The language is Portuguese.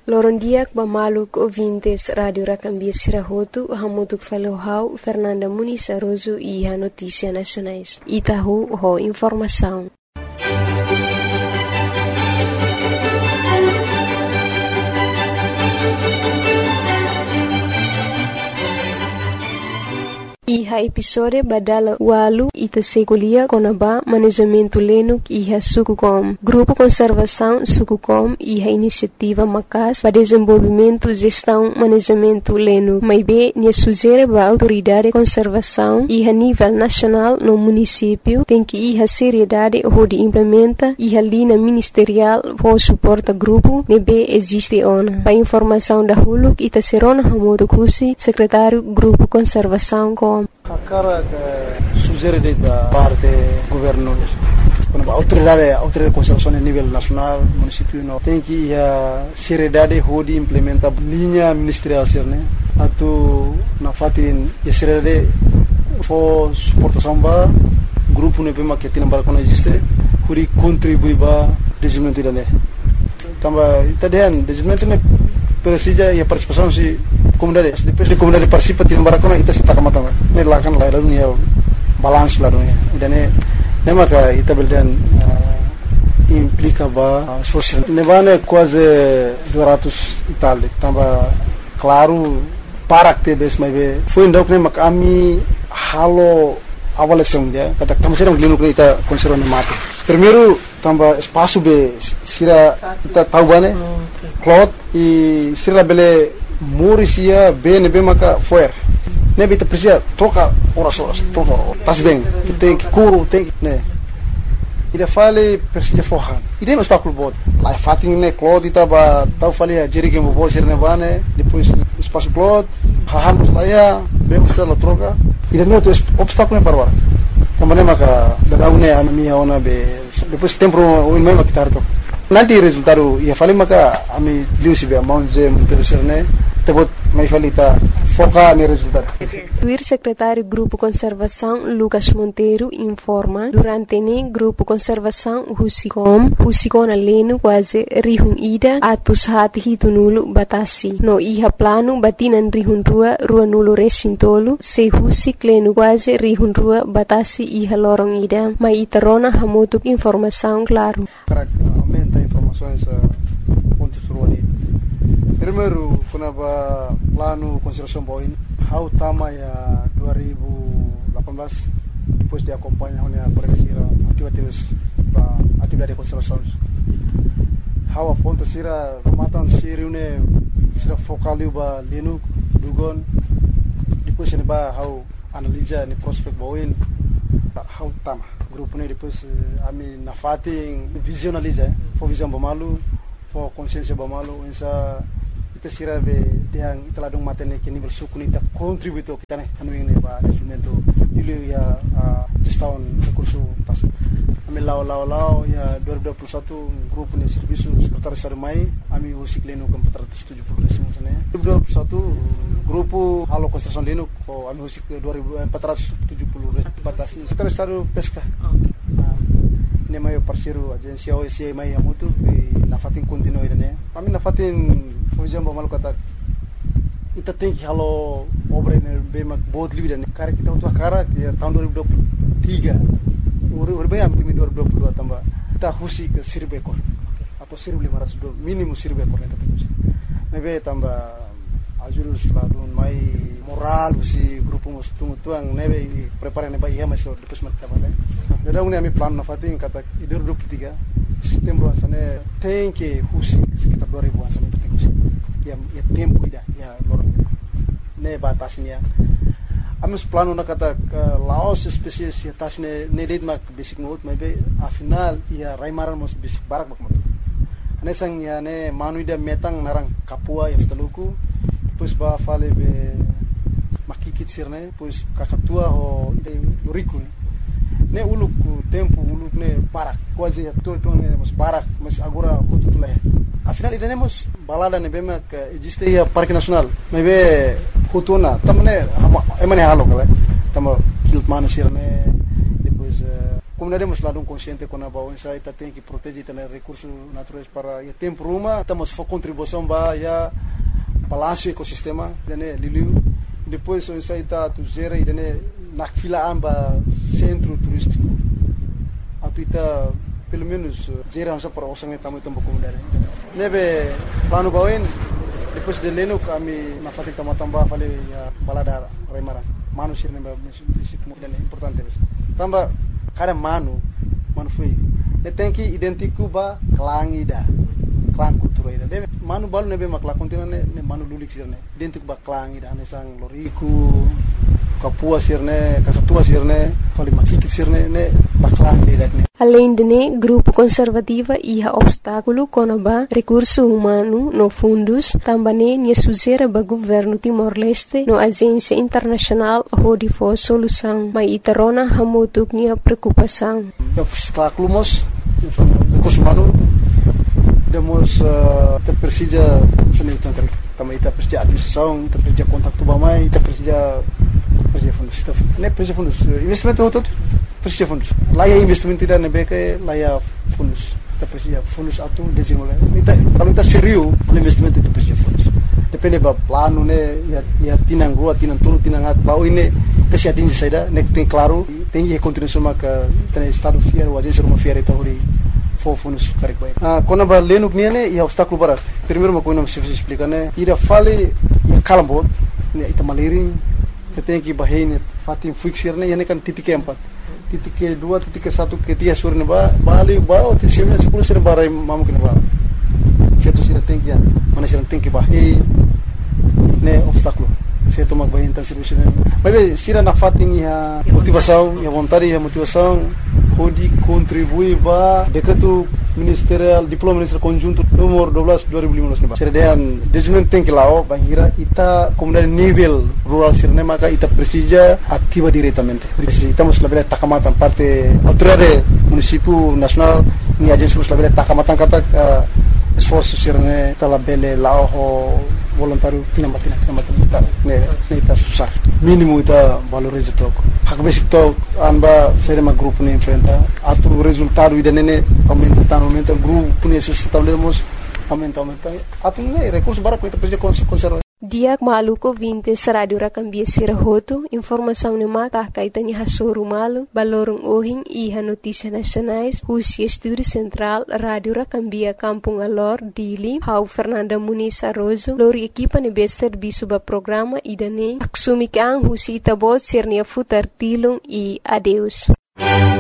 Lorondiak bamaluk ouvintes Radio Racambia Sirahotu, hamutuk falohau Fernanda Muniz Aroso e a Notícia Nacionais. Itahu ho informação. Iha episode badala walu ita segulia konaba manejamento lenuk iha Sukucom. Grupo Conservação Sukucom iha iniciativa macas para desenvolvimento gestão manejamento lenuk. Maibe nia sugere ba autoridade conservação iha nível nacional no município tem que iha seriedade hodi implementa iha linha ministerial for suporta grupo nebe existe ona. Para informação da huluk ita serona hamodo kusi secretário Grupo Conservação com a cara que sugere da parte governo, quando a autoridade de conservação a nível nacional, município não tem que a seriedade de implementar linha ministerial né, atu na fatin a seriedade for suportação ba grupo ne pema que tem para existe, huri contribui ba desenvolvimento da né, tamba itadian desenvolvimento ne precisa e a participação se comunidade depois de comunidade participa tim barakona ita sita kamata ne lakan la lalu ya balance la dunia dan ne maka ita beldan implica ba social ne vane quase 200 itali tamba claro para que bes mai be foi ndok ne maka ami halo avaliação dia kata tamo serang glinu ita conserva ne mate primeiro tamba espaço be sira ita tahu bane cloth e sira bele Morisia bene maka foer. Ne bita precisa troca horas troca. Tas bem. Tem que curo, tem que né. Ida fale precisa forran. Ida é obstáculo bot. Lá fatin ne cloth ita ba tau fale a jeri que bo ser ne bane, depois espaço cloth, hahan mustaya, bem mustala troca. Ida não tem obstáculo para agora. Também maka da une a minha ona be depois tempo o mesmo que tarto. Nanti resultado ia fale maka ami liusi be amount je interesserne tebot mai falita foca no resultado. O secretário Grupo Conservação Lucas Monteiro informa durante o Grupo Conservação Husicom aleno quase rihun ida atus hati hitunulo batasi no iha plano batinan rihun rua nulo resintolo se husik leno quase rihun rua batasi iha lorong ida mai itarona hamotuk informação claro. Aumenta informações pontos ali. Primeiro, quando a plano conservação boin, how tama ya 2018 depois de acompanhar a progressira atividade de conservação. How a ponta sira matan siri une sira focaliu ba lenu dugon depois ne ba how analisa ni prospect boin how tama grupo ne depois ami na fating visualiza for visão bamalu for consciência bamalu essa sira be tiang teladung matene ke nível suku ni ta contributo kita ne anu ini ba desenvolvimento dulu ya gestão recurso pas ami lao ya 2021 grupo ni serviço secretário estado mai ami usik leno com 470 sana 2021 grupo halo construção leno ko ami usik 2470 batasi secretário estado pesca ne mai parceiro agência OSI mai amutu na fatin continuo ide ami na fatin Fujam bamal kata ita tem que halo obra ne bemak bot livre ne cara kita untuk cara ya tahun 2023 urbe am timi 2022 tambah kita husi ke 1000 ekor atau 1500 minimum 1000 ekor ne tadi mebe tambah ajurus ladun mai moral si grupo mustung tuang nebe prepare ne ba ia masih depois mata bale dada uni ami plan na fatin kata 2023 setembro asane tem que husi sekitar 2000 asane ya tempo ida ya lorong ne batasnya amus plano na kata laos spesies ya tasne ne date mak basic mode maybe a final ya raimaran mos basic barak bak mot ane sang ya ne manuida metang narang kapua ya teluku depois ba fale be makikit sirne depois kakatua ho loriku ne uluk tempo uluk ne barak quase ya to ne mos barak mas agora kututule afinal iremos balada ne bema que existe ya parque nacional mebe hutuna tamne emane halo kala tamo kilt manusir ne depois comunidade mas lado consciente com a balança ita tem que proteger também recursos naturais para o tempo ruma estamos for contribuição para já balanço ecossistema dene liliu depois so isso ita tu gera e dene na fila amba centro turístico atuita pelo menos gera só para orçamento tamu também comunidade nebe plano bawen depois de leno kami na fatik tamatamba fale ya balada Raimara manu sirne ba é importante mesmo tamba cara manu foi tem que identificar ba klangida klang kultura ida debe manu balu nebe makla kontina ne manu lulik sirne identificar ba klangida ne sang loriku kapua sirne kakatua sirne fale makikit sirne ne ba klangida ne. Além de grupo conservativa e obstáculo conaba recurso humano no fundos, também nia suzera ba governo Timor-Leste no agência internacional hodi for solução, mas itarona hamutuk nia preocupação. Obstáculo mos recurso humano demos te precisa sanitar também te precisa administração, te precisa contato bamai, te precisa fundos, ne precisa fundos investimento todo precisa fundos. Lá é investimento tidak nebeke, lá é fundos. Kita precisa fundos atu desenvolver. Kalau kita serius, investimento itu precisa fundos. Depende ba plano ne, ya tinang rua, tinang tulu, tinang at bau ini kasi atingi saida, nek tem claro, tem que continuar maka tem estado fiel, o agência uma fiel itu hori for fundos correct baik. Kona ba lenuk niane ya obstáculo para. Primeiro uma coisa não se explica né. Ira fale ya kalambot, ne ita maliri, tem que bahine fatim fixir ne, ya ne kan titik empat. Titik kedua, titik ke satu, ketiga sore ne bali bawa tisimnya 10 sore barai mamu kena bawa. Feto sira tengki ya, mana sira tengki bahi ne obstáculo. Feto mag bahi intensif sira. Mas sira na fating ya motivação, ya vontade, ya motivação pode contribuir ba decreto ministerial diploma ministerial conjunto nomor 12 2015 ne ba. Sira dean desenvolvimento tengki lao bangira ita comunidade nível rural sira ne maka ita precisa ativa diretamente. Estamos la bela takamatan parte autoridade município nacional ni agência la bela takamatan kata esforço sira ne tala bele lao voluntário tinamatina ne ita susah mínimo ita valoriza tok hak basic tok anba sere ma grupo ne enfrenta atu resultado ida nene aumenta grupo ne sustentamos aumenta atu ne recurso bara ko ita precisa conservar. Diak maluko 20 Radio Rakambia Sirahoto, informação ne mata kaitan ha soru malu, balorong ohing iha notícias nacionais, Husi Estúdio Central, Radio Rakambia Kampung Alor, Dili, Hau Fernanda Muniz Arrozo, lori equipa ne bester bisuba programa idane, aksumik ang Husi Itabot Sirnia Futar Tilung e adeus.